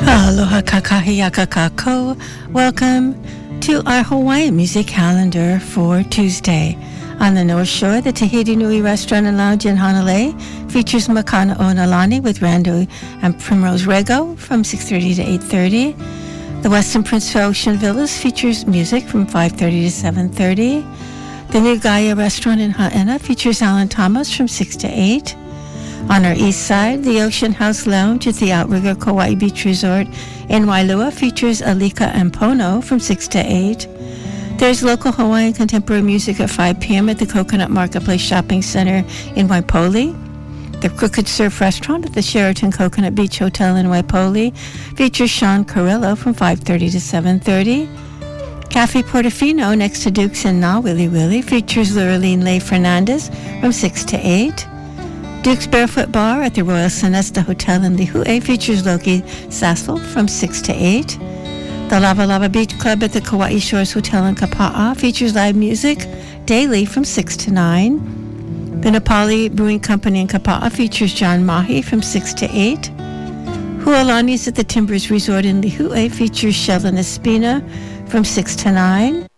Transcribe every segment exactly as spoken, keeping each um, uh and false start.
Aloha kakahiaka kako. Welcome to our Hawaiian music calendar for Tuesday. On the North Shore, the Tahiti Nui Restaurant and Lounge in Hanalei features Makana Onalani with Rando and Primrose Rego from six thirty to eight thirty. The Westin Prince Ocean Villas features music from five thirty to seven thirty. The New Gaia Restaurant in Ha'ena features Alan Thomas from six to eight. On our east side, the Ocean House Lounge at the Outrigger Kauai Beach Resort in Wailua features Alika and Pono from six to eight. There's local Hawaiian contemporary music at five p.m. at the Coconut Marketplace Shopping Center in Waipoli. The Crooked Surf Restaurant at the Sheraton Coconut Beach Hotel in Waipoli features Sean Carrillo from five thirty to seven thirty. Cafe Portofino next to Duke's in Na Willy Willy features Lurleen Leigh Fernandez from six to eight. Duke's Barefoot Bar at the Royal Sonesta Hotel in Lihue features Loki Sassel from six to eight. The Lava Lava Beach Club at the Kauai Shores Hotel in Kapa'a features live music daily from six to nine. The Nepali Brewing Company in Kapa'a features John Mahi from six to eight. Hualani's at the Timbers Resort in Lihue features Sheldon Espina from six to nine.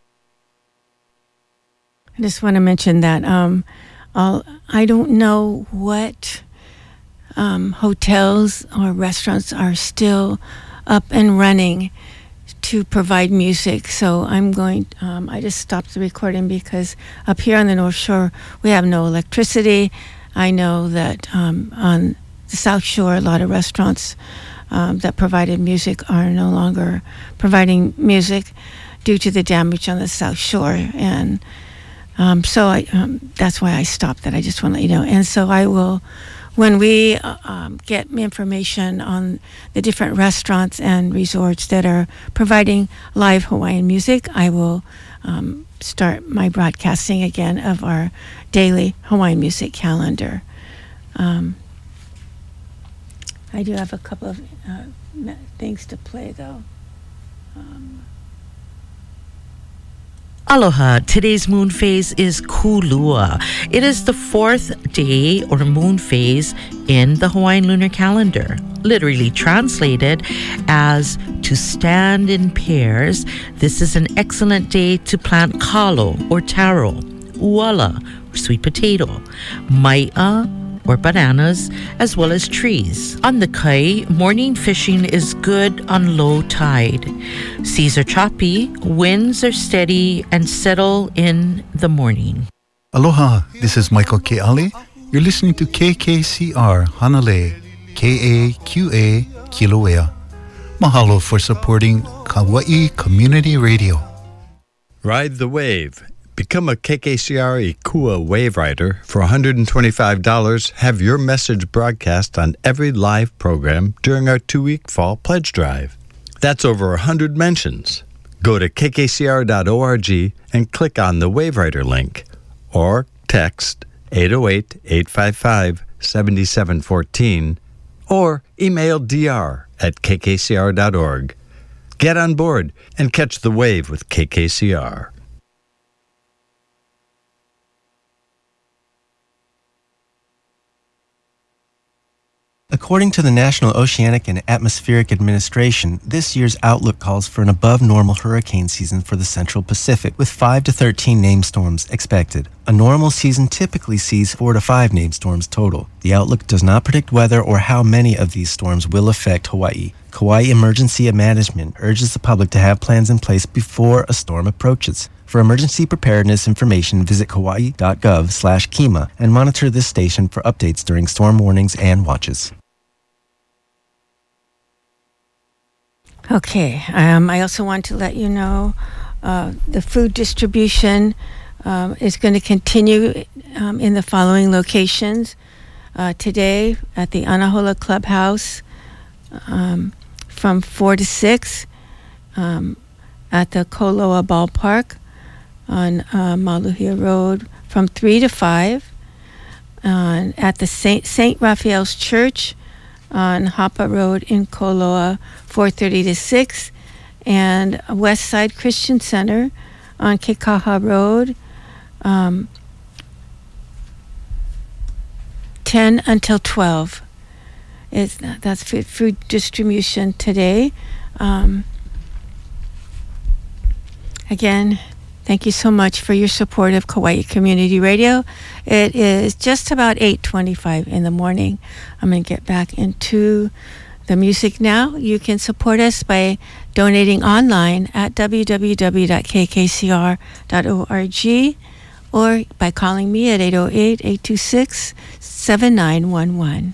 I just want to mention that um, I'll, I don't know what um, hotels or restaurants are still up and running to provide music. So I'm going, um, I just stopped the recording because up here on the North Shore, we have no electricity. I know that um, on the South Shore, a lot of restaurants um, that provided music are no longer providing music due to the damage on the South Shore. And um, so I, um, that's why I stopped that. I just want to let you know. And so I will, when we uh, um, get information on the different restaurants and resorts that are providing live Hawaiian music, I will um, start my broadcasting again of our daily Hawaiian music calendar. Um, I do have a couple of uh, things to play, though. Um, Aloha. Today's moon phase is Kulua. It is the fourth day or moon phase in the Hawaiian lunar calendar, literally translated as to stand in pairs. This is an excellent day to plant kalo or taro, uala or sweet potato, mai'a or bananas, as well as trees. On the kai, morning fishing is good on low tide. Seas are choppy, winds are steady, and settle in the morning. Aloha, this is Michael Ke'ali. You're listening to K K C R Hanalei, K A Q A Kilauea. Mahalo for supporting Kauai Community Radio. Ride the wave. Become a K K C R Ikua Wave Rider. For one hundred twenty-five dollars, have your message broadcast on every live program during our two-week fall pledge drive. That's over one hundred mentions. Go to k k c r dot org and click on the Wave Rider link, or text eight oh eight, eight five five, seven seven one four, or email d r at k k c r dot org. Get on board and catch the wave with K K C R. According to the National Oceanic and Atmospheric Administration, this year's outlook calls for an above-normal hurricane season for the Central Pacific, with five to thirteen named storms expected. A normal season typically sees four to five named storms total. The outlook does not predict whether or how many of these storms will affect Hawaii. Kauai Emergency Management urges the public to have plans in place before a storm approaches. For emergency preparedness information, visit kauai dot gov slash kima and monitor this station for updates during storm warnings and watches. Okay, um, I also want to let you know uh, the food distribution um, is going to continue um, in the following locations. Uh, today at the Anahola Clubhouse um, from four to six, um, at the Koloa Ballpark on uh, Maluhia Road from three to five, uh, at the Saint Saint Raphael's Church on Hapa Road in Koloa, four thirty to six, and West Side Christian Center on Kekaha Road, um, ten until twelve. It's that's food, food distribution today. Um, again, thank you so much for your support of Kauai Community Radio. It is just about eight twenty-five in the morning. I'm going to get back into the music now. You can support us by donating online at w w w dot k k c r dot org or by calling me at eight oh eight, eight two six, seven nine one one.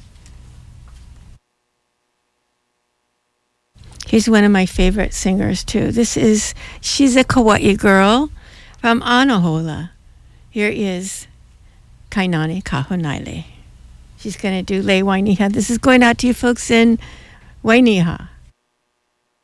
He's one of my favorite singers, too. This is, she's a Kauai girl from Anahola. Here is Kainani Kahonaile. She's going to do Le Wainiha. This is going out to you folks in Wainiha.